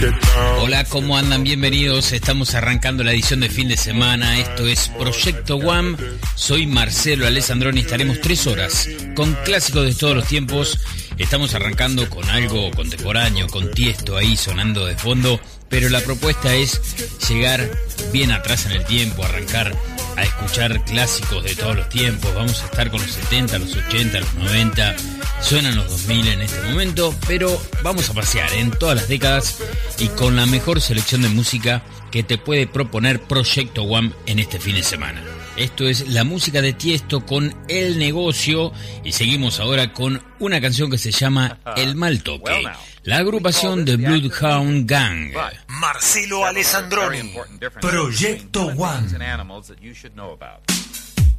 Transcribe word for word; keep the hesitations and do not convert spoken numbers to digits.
Hola, ¿cómo andan? Bienvenidos. Estamos arrancando la edición de fin de semana. Esto es Proyecto One. Soy Marcelo Alessandroni. Estaremos tres horas con clásicos de todos los tiempos. Estamos arrancando con algo contemporáneo, con Tiesto ahí sonando de fondo. Pero la propuesta es llegar bien atrás en el tiempo, arrancar a escuchar clásicos de todos los tiempos. Vamos a estar con los setenta, los ochenta, los noventa. Suenan los dos mil en este momento, pero vamos a pasear en todas las décadas y con la mejor selección de música que te puede proponer Proyecto One en este fin de semana. Esto es la música de Tiesto con El Negocio y seguimos ahora con una canción que se llama El Mal Toque, la agrupación de Bloodhound Gang. Marcelo Alessandroni, Proyecto One.